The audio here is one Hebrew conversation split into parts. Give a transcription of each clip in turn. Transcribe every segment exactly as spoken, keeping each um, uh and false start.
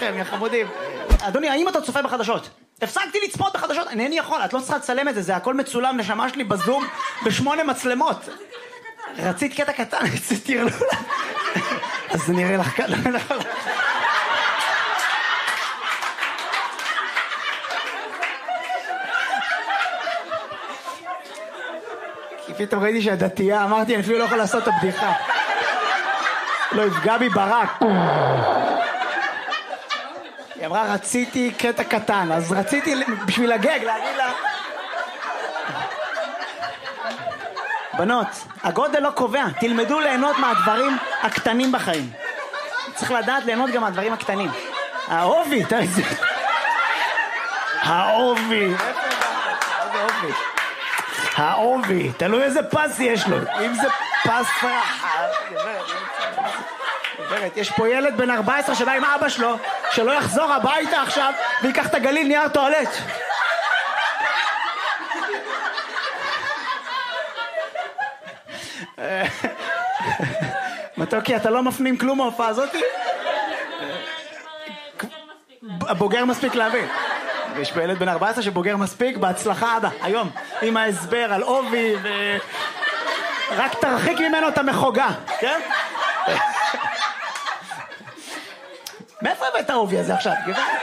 לכם, יא חמודים. אדוני, האם אתה צופה בחדשות? הפסקתי לצפות בחדשות, אינני יכול, את לא צריכה לצלם את זה, זה הכל מצולם, נשמה שלי בזום בשמונה מצלמות. רצית קטע קטן, רצית תראו לה. אז נראה לך כאן, לא נכון. כי פתאום ראיתי שהדתייה, אמרתי, אני אפילו לא יכול לעשות את הבדיחה. לא יפגע בי ברק. היא אמרה, רציתי קטע קטן, אז רציתי בשביל הגג להגיד לה... בנות, הגודל לא קובע, תלמדו ליהנות מהדברים הקטנים בחיים. צריך לדעת ליהנות גם מהדברים הקטנים. האובי, אתה איזה... האובי. איזה אובי? האובי, תלוי איזה פס יש לו. אם זה פס רחב... יש פה ילד בן ארבע עשרה שבא עם אבא שלו, שלא יחזור הביתה עכשיו ויקח את הגליל נייר טואלט. מתוקי, אתה לא מפנים כלום מההופעה הזאת? בוגר מספיק להבין. יש פה ילד בן ארבע עשרה שבוגר מספיק, בהצלחה אבא, היום, עם ההסבר על אובי ו... רק תרחיק ממנו את המחוגה, כן? מאיפה הבאת האובי הזה עכשיו?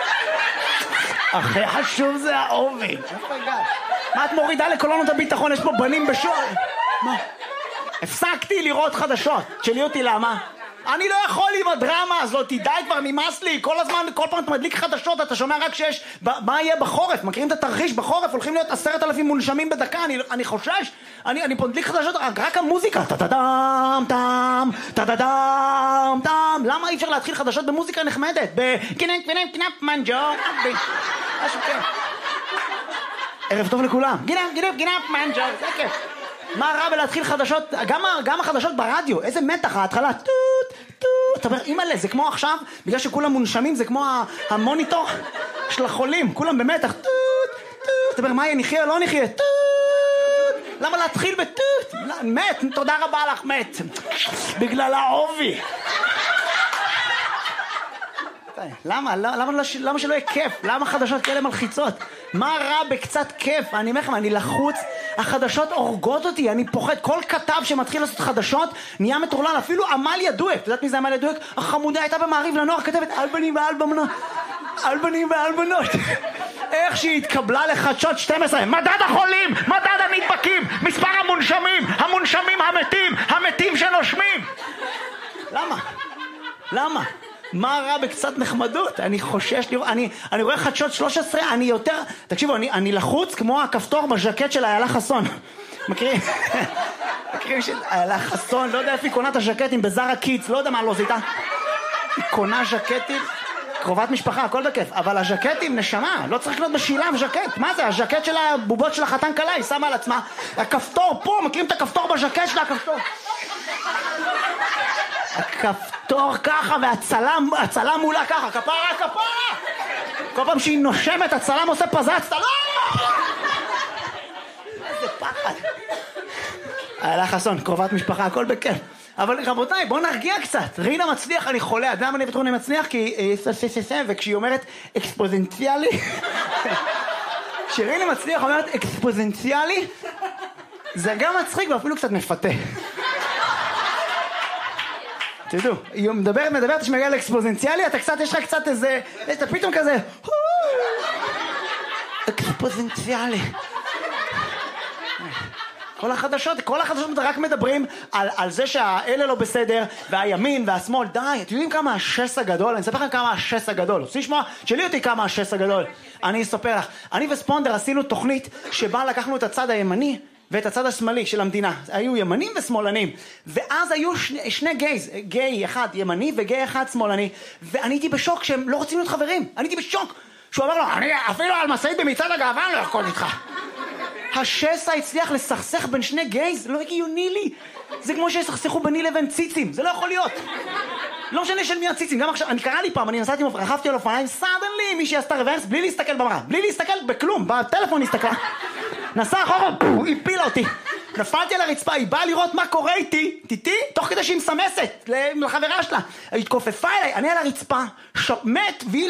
הכי חשוב זה האובי. מה את מורידה לקולונות הביטחון? יש פה בנים בשור. מה? הפסקתי לראות חדשות. תשאלי אותי למה? אני לא יכול עם הדרמה הזאת, די כבר, נמאס לי. כל הזמן, כל פעם אתה מדליק חדשות, אתה שומע רק שיש, מה יהיה בחורף? מכירים את התרחיש בחורף? הולכים להיות עשרת אלפים מונשמים בדקה, אני, אני חושש. אני, אני פה מדליק חדשות, רק, רק המוזיקה. טה-טה-דם, טם, טה-טה-דם, טם. למה אי אפשר להתחיל חדשות במוזיקה נחמדת? בקינק, קינק, קינק, מנג'ו. משהו כן. ערב טוב לכולם. גינק, גינק, גינק, מנג'ו. זה כיף. מה רע בלהתחיל חדשות, גם, גם החדשות ברדיו, איזה מתח, ההתחלה, טוט, טוט, אתה אומר, אימא'לה, זה כמו עכשיו, בגלל שכולם מונשמים, זה כמו המוניטור של החולים, כולם במתח, טוט, טוט, אתה אומר, מה יהיה, נחיה או לא נחיה, טוט, למה להתחיל בטוט, מת, תודה רבה לך, מת, בגלל האובי. למה? למה, למה שלא יהיה כיף? למה חדשות כאלה מלחיצות? מה רע בקצת כיף? אני אומר לכם, אני לחוץ, החדשות הורגות אותי, אני פוחד. כל כתב שמתחיל לעשות חדשות נהיה מטורלל, אפילו עמליה דואק. אתה יודעת מי זה עמליה דואק? החמודה הייתה במעריב לנוער, כתבת על בנים ועל בנות, על בנים ועל בנות. איך שהיא התקבלה לחדשות שתים עשרה, מדד החולים, מדד הנדבקים, מספר המונשמים, המונשמים המתים, המתים שנושמים. למה? למה? מה רע בקצת נחמדות? אני חושש לראות, אני, אני רואה חדשות שלוש עשרה, אני יותר, תקשיבו, אני, אני לחוץ כמו הכפתור בז'קט של איילה חסון. מכירים? מכירים של איילה חסון, לא יודע איפה היא קונה את הז'קטים, בזרה קיטס, לא יודע מה לא זיתה. היא קונה ז'קטים, קרובת משפחה, הכל בכיף, אבל הז'קטים נשמה, לא צריך לקנות בשילם ז'קט, מה זה? הז'קט של הבובות של החתן קלה, היא שמה על עצמה, הכפתור פה, מכירים את הכפתור בז'קט שלה, הכפתור. הכפתור ככה והצלם, הצלם מולה ככה, כפרה, כפרה! כל פעם שהיא נושמת, הצלם עושה פזץ, אתה לא! איזה פחד. איילה חסון, קרובת משפחה, הכל בכיף. אבל רבותיי, בואו נרגיע קצת. רינה מצליח, אני חולה. אדם אני בטרון מצליח, כי... וכשהיא אומרת אקספוזנציאלי... כשרינה מצליח אומרת אקספוזנציאלי, זה גם מצחיק ואפילו קצת מפתה. תדעו, היא מדברת, מדברת, שמגיע לאקספוזנציאלי, אתה קצת, יש לך קצת איזה, אתה פתאום כזה, אקספוזנציאלי. כל החדשות, כל החדשות רק מדברים על, על זה שהאלה לא בסדר, והימין והשמאל, די, אתם יודעים כמה השס הגדול? אני אספר לכם כמה השס הגדול. רוצים לשמוע? תשאלי אותי כמה השס הגדול. אני אספר לך. אני וספונדר עשינו תוכנית שבה לקחנו את הצד הימני, ואת הצד השמאלי של המדינה. היו ימנים ושמאלנים. ואז היו שני, שני גייז, גיי אחד ימני וגיי אחד שמאלני. ואני הייתי בשוק שהם לא רוצים להיות חברים. אני הייתי בשוק. שהוא אמר לו, אני אפילו על מסעית במצעד הגאווה אני לא יכול איתך. השסע הצליח לסכסך בין שני גייז, לא הגיוני לי. זה כמו שיסכסכו ביני לבין ציצים, זה לא יכול להיות. לא משנה של מי הציצים, גם עכשיו, אני קרא לי פעם, אני נסעתי, רכבתי על אופניים, סדנלי, מישהי עשתה רוורס, בלי להסתכל במראה, בלי להסתכל בכלום, בטלפון הסתכלה. נסע אחורה, היא הפילה אותי. נפלתי על הרצפה, היא באה לראות מה קורה איתי, איתי, תוך כדי שהיא מסמסת לחברה שלה. היא התכופפה אליי, אני על הרצפה, מת, והיא